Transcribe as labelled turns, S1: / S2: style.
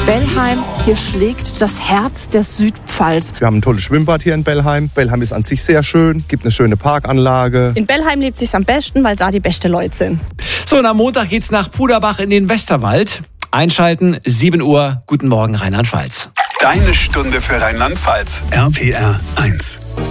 S1: Bellheim, hier schlägt das Herz der Südpfalz.
S2: Wir haben ein tolles Schwimmbad hier in Bellheim. Bellheim ist an sich sehr schön, gibt eine schöne Parkanlage.
S1: In Bellheim lebt sich's am besten, weil da die beste Leute sind.
S3: So, und am Montag geht's nach Puderbach in den Westerwald. Einschalten, 7 Uhr. Guten Morgen, Rheinland-Pfalz.
S4: Deine Stunde für Rheinland-Pfalz. RPR 1.